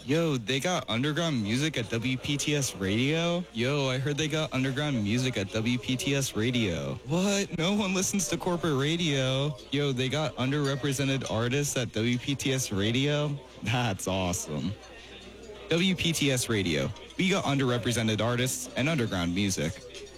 Yo, they got underground music at WPTS Radio? Yo, I heard they got underground music at WPTS Radio. What? No one listens to corporate radio. Yo, they got underrepresented artists at WPTS Radio? That's awesome. WPTS Radio. We got underrepresented artists and underground music.